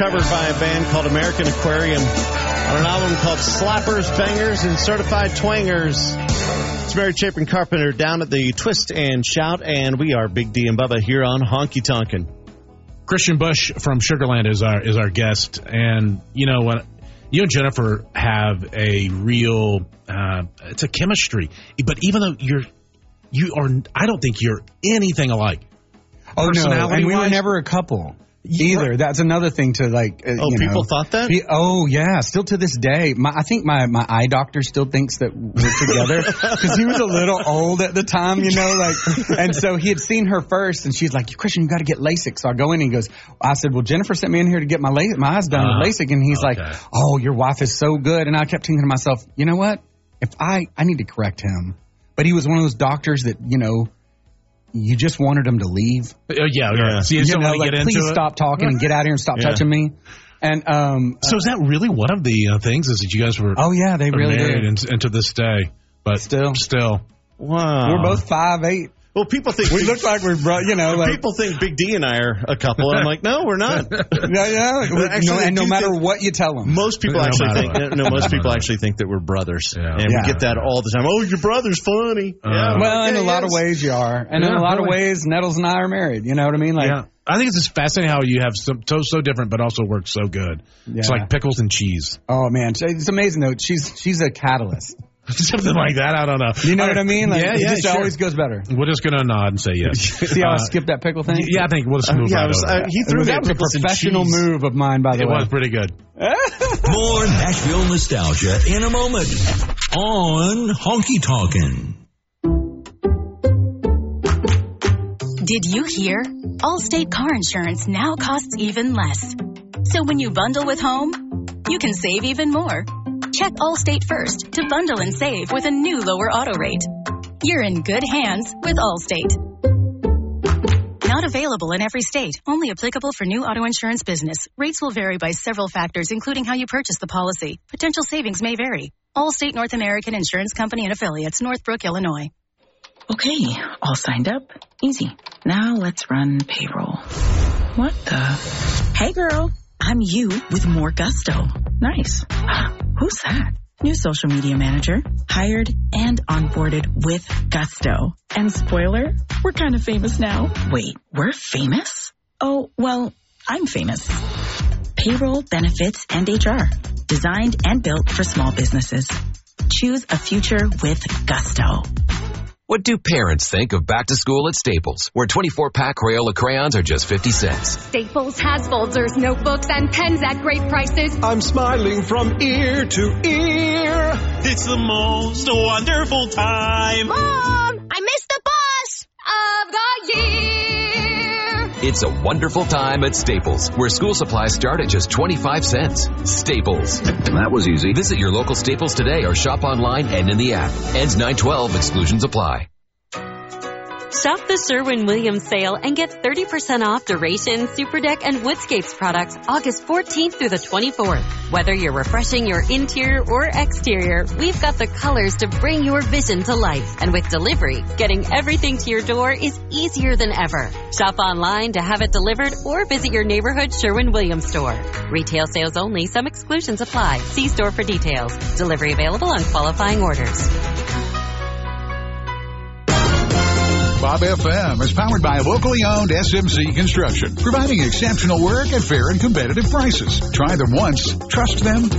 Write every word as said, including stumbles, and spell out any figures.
Covered by a band called American Aquarium on an album called Slappers, Bangers, and Certified Twangers. It's Mary Chapin Carpenter down at the Twist and Shout, and we are Big D and Bubba here on Honky Tonkin'. Christian Bush from Sugarland is our is our guest, and you know when you and Jennifer have a real uh, it's a chemistry, but even though you're you are, I don't think you're anything alike. Oh no, and we were never a couple. Either. That's another thing to like. Uh, oh, you people know, thought that? Be, oh, yeah. Still to this day. My, I think my, my eye doctor still thinks that we're together because he was a little old at the time, you know, like, and so he had seen her first and she's like, Christian, you got to get LASIK. So I go in and he goes, I said, well, Jennifer sent me in here to get my, la- my eyes done uh, with LASIK. And he's okay. like, oh, your wife is so good. And I kept thinking to myself, you know what? If I, I need to correct him. But he was one of those doctors that, you know, you just wanted him to leave. Oh, yeah, yeah. So you, you know, like, please it? stop talking and get out of here and stop yeah. touching me. And um, so is that really one of the uh, things is that you guys were? Oh yeah, they really married did. And, and to this day, but still, still, wow. We're both five eight. Well, people think we look like we're, you know, like people think Big D and I are a couple. And I'm like, no, we're not. yeah, yeah. Actually, no, and no matter what you tell them, most people no actually think what. no. Most people actually think that we're brothers, yeah. and yeah. we get that all the time. Oh, your brother's funny. Uh, yeah, well, in yeah, a lot yes. of ways you are, and yeah, in a lot really. of ways, Nettles and I are married. You know what I mean? Like, yeah. I think it's just fascinating how you have some, so so different, but also work so good. Yeah. It's like pickles and cheese. Oh man, it's amazing though. She's she's a catalyst. Something like that. I don't know. You know what I mean? Like, yeah, it yeah, just sure. always goes better. We're just going to nod and say yes. See how uh, I skipped that pickle thing? Yeah, I think we'll just move uh, yeah, right was, over. Uh, he threw that was a professional move of mine, by the it way. It was pretty good. More Nashville nostalgia in a moment on Honky Tonkin'. Did you hear? Allstate car insurance now costs even less. So when you bundle with home, you can save even more. Check Allstate first to bundle and save with a new lower auto rate. You're in good hands with Allstate. Not available in every state. Only applicable for new auto insurance business. Rates will vary by several factors, including how you purchase the policy. Potential savings may vary. Allstate North American Insurance Company and Affiliates, Northbrook, Illinois. Okay, all signed up. Easy. Now let's run payroll. What the? Hey, girl. I'm you with more gusto. Nice. Who's that? New social media manager. Hired and onboarded with gusto. And spoiler, we're kind of famous now. Wait, we're famous? Oh, well, I'm famous. Payroll, benefits, and H R. Designed and built for small businesses. Choose a future with gusto. What do parents think of back to school at Staples, where twenty-four pack Crayola crayons are just fifty cents? Staples has folders, notebooks, and pens at great prices. I'm smiling from ear to ear. It's the most wonderful time. Mom, I missed the bus of the year. It's a wonderful time at Staples, where school supplies start at just twenty-five cents. Staples. That was easy. Visit your local Staples today or shop online and in the app. Ends nine twelve. Exclusions apply. Shop the Sherwin-Williams sale and get thirty percent off Duration, Superdeck, and Woodscapes products August fourteenth through the twenty-fourth. Whether you're refreshing your interior or exterior, we've got the colors to bring your vision to life. And with delivery, getting everything to your door is easier than ever. Shop online to have it delivered or visit your neighborhood Sherwin-Williams store. Retail sales only. Some exclusions apply. See store for details. Delivery available on qualifying orders. Bob F M is powered by locally owned S M C Construction, providing exceptional work at fair and competitive prices. Try them once, trust them